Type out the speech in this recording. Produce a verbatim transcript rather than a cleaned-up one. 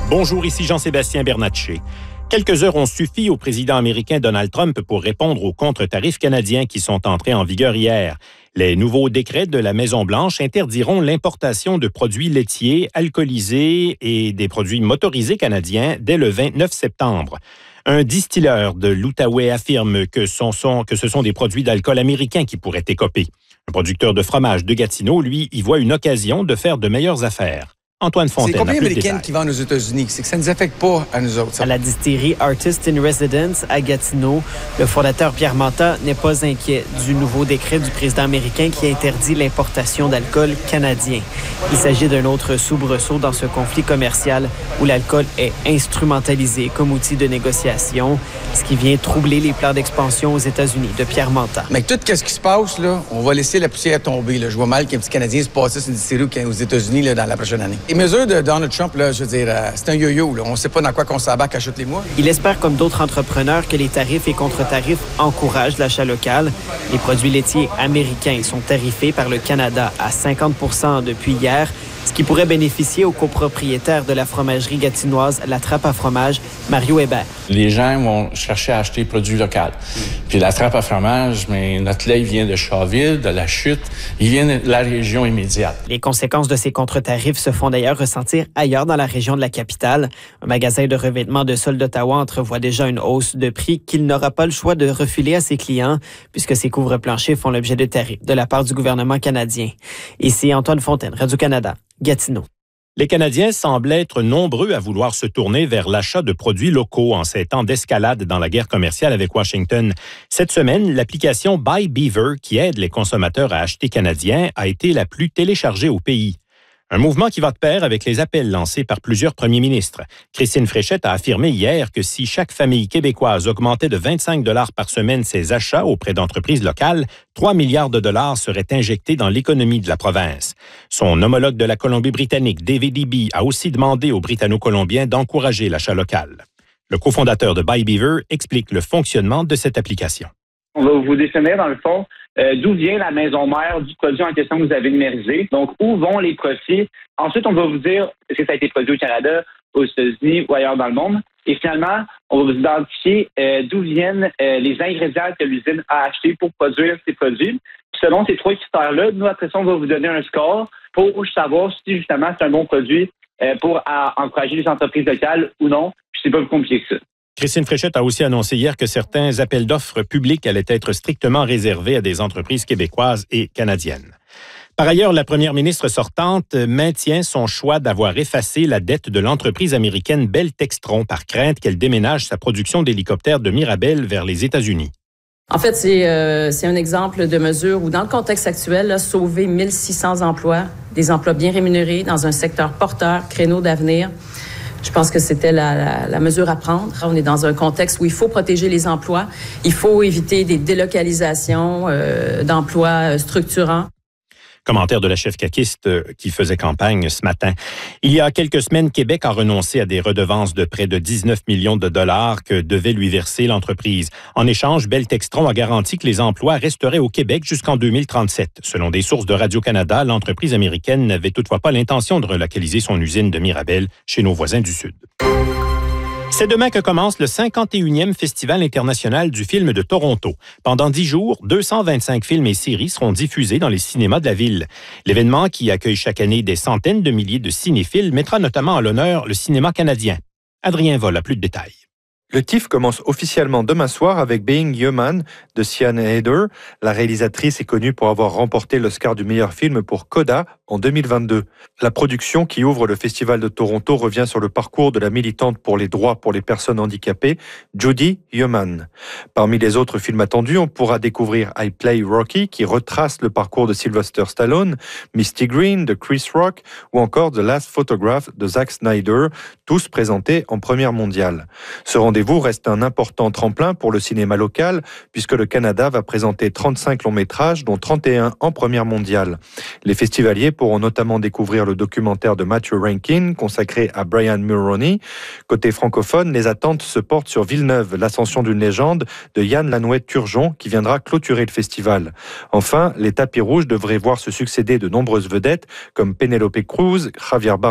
Bonjour, ici Jean-Sébastien Bernatchez. Quelques heures ont suffi au président américain Donald Trump pour répondre aux contre-tarifs canadiens qui sont entrés en vigueur hier. Les nouveaux décrets de la Maison-Blanche interdiront l'importation de produits laitiers, alcoolisés et des produits motorisés canadiens dès le vingt-neuf septembre. Un distilleur de l'Outaouais affirme que, son, son, que ce sont des produits d'alcool américains qui pourraient écoper. Un producteur de fromage de Gatineau, lui, y voit une occasion de faire de meilleures affaires. Antoine Fontaine. C'est les compagnies américaines qui vendent aux États-Unis. C'est que ça ne nous affecte pas à nous autres. Ça. À la distillerie Artist in Residence à Gatineau, le fondateur Pierre Manta n'est pas inquiet du nouveau décret du président américain qui interdit l'importation d'alcool canadien. Il s'agit d'un autre soubresaut dans ce conflit commercial où l'alcool est instrumentalisé comme outil de négociation, ce qui vient troubler les plans d'expansion aux États-Unis de Pierre Manta. Mais tout ce qui se passe, là, on va laisser la poussière tomber. Là. Je vois mal qu'un petit Canadien se passe sur une distillerie aux États-Unis là, dans la prochaine année. Les mesures de Donald Trump, là, je veux dire, euh, c'est un yo-yo. Là. On ne sait pas dans quoi qu'on s'abaque à tous les mois. Il espère, comme d'autres entrepreneurs, que les tarifs et contre-tarifs encouragent l'achat local. Les produits laitiers américains sont tarifés par le Canada à cinquante pour cent depuis hier, ce qui pourrait bénéficier aux copropriétaires de la fromagerie gatinoise La Trappe à fromage, Mario Hébert. Les gens vont chercher à acheter produits locaux. Puis La Trappe à fromage, mais notre lait il vient de Chaville, de La Chute, il vient de la région immédiate. Les conséquences de ces contre-tarifs se font d'ailleurs ressentir ailleurs dans la région de la capitale. Un magasin de revêtement de sol d'Ottawa entrevoit déjà une hausse de prix qu'il n'aura pas le choix de refiler à ses clients puisque ces couvre-planchers font l'objet de tarifs de la part du gouvernement canadien. Ici Antoine Fontaine, Radio-Canada. Gatineau. Les Canadiens semblent être nombreux à vouloir se tourner vers l'achat de produits locaux en ces temps d'escalade dans la guerre commerciale avec Washington. Cette semaine, l'application Buy Beaver, qui aide les consommateurs à acheter canadien, a été la plus téléchargée au pays. Un mouvement qui va de pair avec les appels lancés par plusieurs premiers ministres. Christine Fréchette a affirmé hier que si chaque famille québécoise augmentait de vingt-cinq dollars par semaine ses achats auprès d'entreprises locales, trois milliards de dollars seraient injectés dans l'économie de la province. Son homologue de la Colombie-Britannique, David Eby, a aussi demandé aux Britanno-Colombiens d'encourager l'achat local. Le cofondateur de Buy Beaver explique le fonctionnement de cette application. On va vous définir, dans le fond, euh, d'où vient la maison mère du produit en question que vous avez numérisé. Donc, où vont les profits. Ensuite, on va vous dire est-ce que ça a été produit au Canada, aux États-Unis ou ailleurs dans le monde. Et finalement, on va vous identifier euh, d'où viennent euh, les ingrédients que l'usine a achetés pour produire ces produits. Puis selon ces trois critères-là, nous, après ça, on va vous donner un score pour savoir si, justement, c'est un bon produit euh, pour à, encourager les entreprises locales ou non. Puis c'est pas plus compliqué que ça. Christine Fréchette a aussi annoncé hier que certains appels d'offres publics allaient être strictement réservés à des entreprises québécoises et canadiennes. Par ailleurs, la première ministre sortante maintient son choix d'avoir effacé la dette de l'entreprise américaine Bell Textron par crainte qu'elle déménage sa production d'hélicoptères de Mirabel vers les États-Unis. En fait, c'est, euh, c'est un exemple de mesure où, dans le contexte actuel, là, sauver mille six cents emplois, des emplois bien rémunérés dans un secteur porteur, créneau d'avenir. Je pense que c'était la, la, la mesure à prendre. On est dans un contexte où il faut protéger les emplois. Il faut éviter des délocalisations euh, d'emplois structurants. Commentaire de la chef caquiste qui faisait campagne ce matin. Il y a quelques semaines, Québec a renoncé à des redevances de près de dix-neuf millions de dollars que devait lui verser l'entreprise. En échange, Bell Textron a garanti que les emplois resteraient au Québec jusqu'en deux mille trente-sept. Selon des sources de Radio-Canada, l'entreprise américaine n'avait toutefois pas l'intention de relocaliser son usine de Mirabel chez nos voisins du Sud. C'est demain que commence le cinquante et unième Festival international du film de Toronto. Pendant dix jours, deux cent vingt-cinq films et séries seront diffusés dans les cinémas de la ville. L'événement, qui accueille chaque année des centaines de milliers de cinéphiles, mettra notamment à l'honneur le cinéma canadien. Adrien Vol a plus de détails. Le T I F commence officiellement demain soir avec Being Human de Sian Heder. La réalisatrice est connue pour avoir remporté l'Oscar du meilleur film pour Coda en deux mille vingt-deux. La production qui ouvre le Festival de Toronto revient sur le parcours de la militante pour les droits pour les personnes handicapées, Judy Human. Parmi les autres films attendus, on pourra découvrir I Play Rocky, qui retrace le parcours de Sylvester Stallone, Misty Green de Chris Rock ou encore The Last Photograph de Zack Snyder, tous présentés en première mondiale. Ce rendez-vous reste un important tremplin pour le cinéma local, puisque le Canada va présenter trente-cinq longs métrages, dont trente et un en première mondiale. Les festivaliers pourront notamment découvrir le documentaire de Matthew Rankin, consacré à Brian Mulroney. Côté francophone, les attentes se portent sur Villeneuve, l'ascension d'une légende de Yann Lanouette-Turgeon, qui viendra clôturer le festival. Enfin, les tapis rouges devraient voir se succéder de nombreuses vedettes, comme Penélope Cruz, Javier Bardem,